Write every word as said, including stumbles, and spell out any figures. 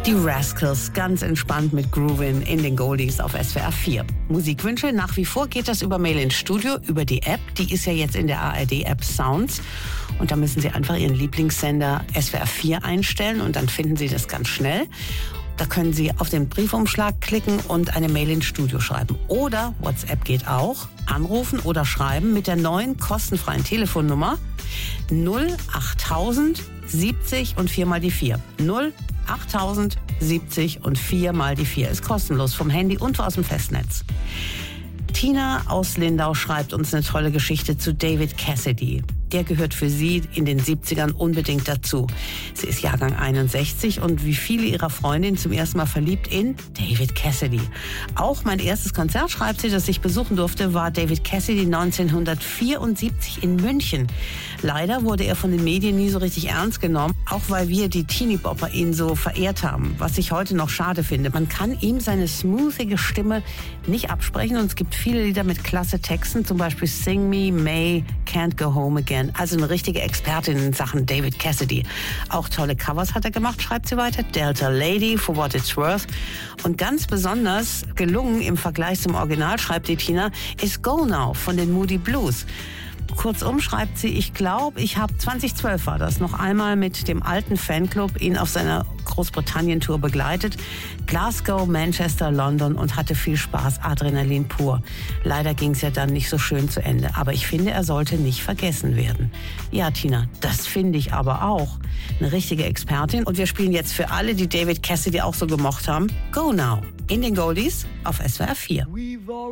Die Rascals, ganz entspannt mit Groovin in den Goldies auf S W R vier. Musikwünsche, nach wie vor geht das über Mail ins Studio, über die App. Die ist ja jetzt in der A R D-App Sounds. Und da müssen Sie einfach Ihren Lieblingssender S W R vier einstellen und dann finden Sie das ganz schnell. Da können Sie auf den Briefumschlag klicken und eine Mail ins Studio schreiben. Oder, WhatsApp geht auch, anrufen oder schreiben mit der neuen kostenfreien Telefonnummer null achttausend siebzig und vier mal die vier. null achttausend siebzig und vier mal die vier ist kostenlos vom Handy und aus dem Festnetz. Tina aus Lindau schreibt uns eine tolle Geschichte zu David Cassidy. Der gehört für sie in den siebzigern unbedingt dazu. Sie ist Jahrgang einundsechzig und wie viele ihrer Freundinnen zum ersten Mal verliebt in David Cassidy. Auch mein erstes Konzert, schreibt sie, das ich besuchen durfte, war David Cassidy neunzehnhundertvierundsiebzig in München. Leider wurde er von den Medien nie so richtig ernst genommen, auch weil wir, die Teenie-Bopper, ihn so verehrt haben, was ich heute noch schade finde. Man kann ihm seine smoothige Stimme nicht absprechen und es gibt viele Lieder mit klasse Texten, zum Beispiel Sing Me, May, Can't Go Home Again. Also eine richtige Expertin in Sachen David Cassidy. Auch tolle Covers hat er gemacht, schreibt sie weiter. Delta Lady, For What It's Worth. Und ganz besonders gelungen im Vergleich zum Original, schreibt die Tina, ist Go Now von den Moody Blues. Kurzum schreibt sie, ich glaube, ich habe zweitausendzwölf war das, noch einmal mit dem alten Fanclub ihn auf seiner Großbritannien-Tour begleitet. Glasgow, Manchester, London und hatte viel Spaß, Adrenalin pur. Leider ging es ja dann nicht so schön zu Ende, aber ich finde, er sollte nicht vergessen werden. Ja, Tina, das finde ich aber auch. Eine richtige Expertin. Und wir spielen jetzt für alle, die David Cassidy auch so gemocht haben, Go Now in den Goldies auf S W R vier.